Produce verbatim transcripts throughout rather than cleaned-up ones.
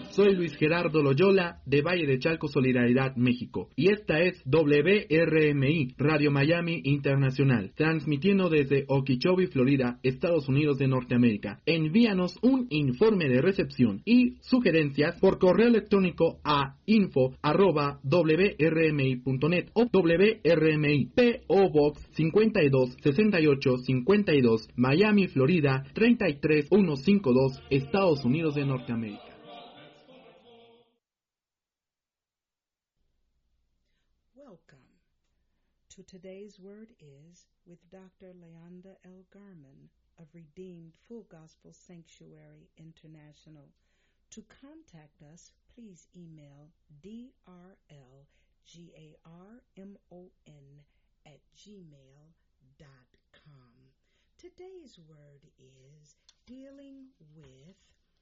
Soy Luis Gerardo Loyola de Valle de Chalco, Solidaridad, México. Y esta es W R M I, Radio Miami Internacional, transmitiendo desde Okeechobee, Florida, Estados Unidos de Norteamérica. Envíanos un informe de recepción y sugerencias por correo electrónico a info arroba w r m i punto net o W R M I, P O Box cincuenta y dos sesenta y ocho cincuenta y dos, Miami, Florida treinta y tres mil ciento cincuenta y dos, Estados Unidos de Norteamérica. Welcome to today's word is with Doctor Leonda L. Garman of Redeemed Full Gospel Sanctuary International. To contact us, please email D R L G A R M O N at gmail dot com. Today's word is dealing with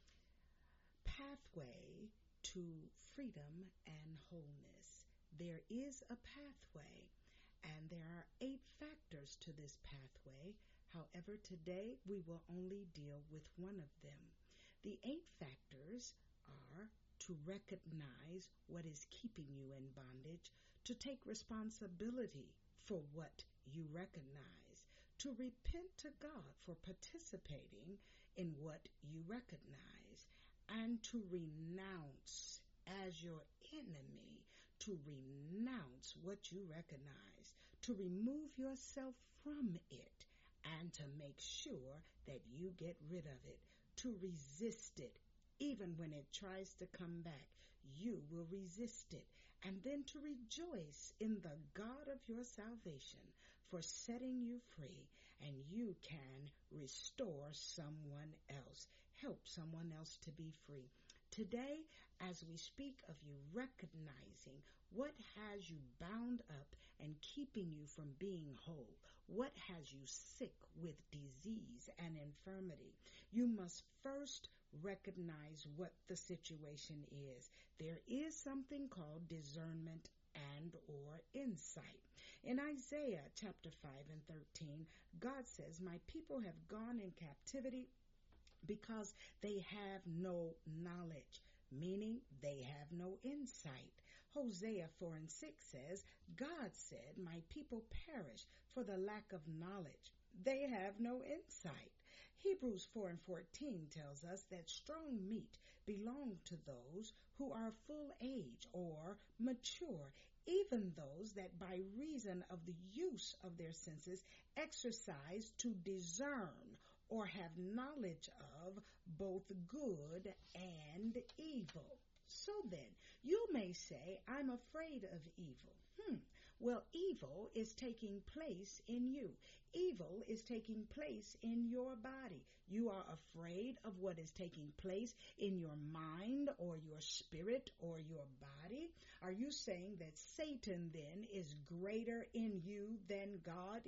pathway to freedom and wholeness. There is a pathway, and there are eight factors to this pathway. However, today we will only deal with one of them. The eight factors are to recognize what is keeping you in bondage, to take responsibility for what you recognize, to repent to God for participating in what you recognize, and to renounce as your enemy, to renounce what you recognize, to remove yourself from it, and to make sure that you get rid of it, to resist it. Even when it tries to come back, you will resist it, and then to rejoice in the God of your salvation for setting you free, and you can restore someone else, help someone else to be free. Today, as we speak of you recognizing what has you bound up and keeping you from being whole, what has you sick with disease and infirmity, you must first recognize what the situation is. There is something called discernment and or insight. In Isaiah chapter five and thirteen, God says, "My people have gone in captivity because they have no knowledge," meaning they have no insight. Hosea four and six says, God said, "My people perish for the lack of knowledge." They have no insight. Hebrews four and fourteen tells us that strong meat belongs to those who are full age or mature, even those that by reason of the use of their senses exercise to discern or have knowledge of both good and evil. So then, you may say, "I'm afraid of evil." Hmm. Well, evil is taking place in you. Evil is taking place in your body. You are afraid of what is taking place in your mind or your spirit or your body. Are you saying that Satan then is greater in you than God?